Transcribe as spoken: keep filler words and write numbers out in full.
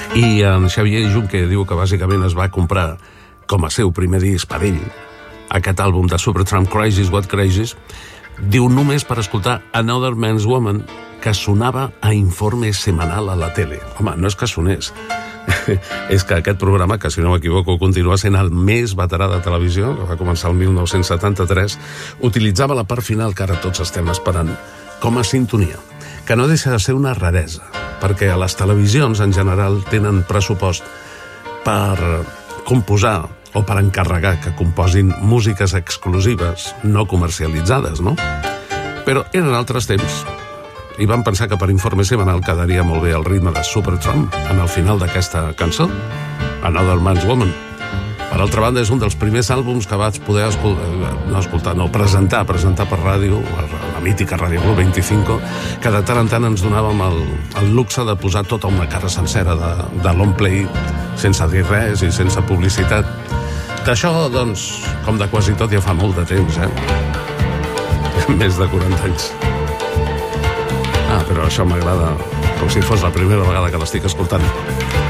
I en Xavier Juncker diu que bàsicament es va comprar com a seu primer disc per ell aquest àlbum de Supertramp, Crisis, What Crisis, diu només per escoltar Another Man's Woman, que sonava a informe semanal a la tele. Home, no és que sonés, és que aquest programa, que si no m'equivoco continua sent el més veterà de televisió, que va començar el mil nou-cents setanta-tres, utilitzava la part final que ara tots estem esperant com a sintonia, que no deixa de ser una raresa, perquè a les televisions en general tenen pressupost per composar o per encarregar que composin músiques exclusives no comercialitzades, no? Però eren altres temps i van pensar que per informe semanal quedaria molt bé el ritme de Supertramp en el final d'aquesta cançó, Another Man's Woman. Per altra banda, és un dels primers àlbums que vaig poder escoltar, no escoltar, no, presentar, presentar per ràdio, la mítica Ràdio Club vint-i-cinc, que de tant en tant ens donàvem el, el luxe de posar tota una cara sencera de, de long play, sense dir res i sense publicitat. D'això, doncs, com de quasi tot, ja fa molt de temps, eh? Més de quaranta anys. Ah, però això m'agrada com si fos la primera vegada que l'estic escoltant.